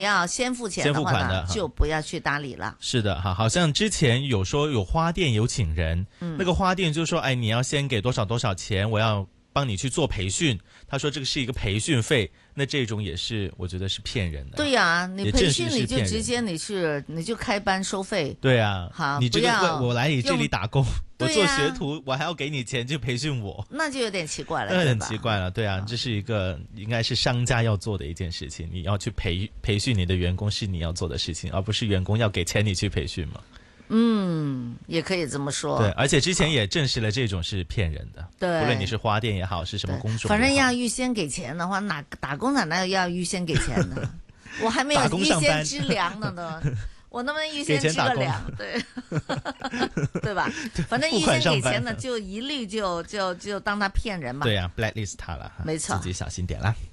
要先付钱的话呢，就不要去搭理了。 是的哈，好像之前有说有花店有请人，那个花店就说，哎，你要先给多少多少钱，我要帮你去做培训。他说这个是一个培训费，那这种也是我觉得是骗人的。 对呀，你培训你就直接你就开班收费。 对啊， 好， 你这个我来你这里打工，我做学啊、 徒，我还要给你钱去培训我， 那就有点奇怪了。 那很奇怪了，对啊，这是一个应该是商家要做的一件事情，你要去培训你的员工是你要做的事情，而不是员工要给钱你去培训嘛。 也可以这么说。 对，而且之前也证实了这种是骗人的。 对， 无论你是花店也好，是什么工种， 反正要预先给钱的话，打工哪要预先给钱呢？我还没有预先支粮呢。我能不能预先支个粮？对，对吧？反正预先给钱呢，就一律就当他骗人嘛。 对呀，blacklist 他了， 没错， 自己小心点啦。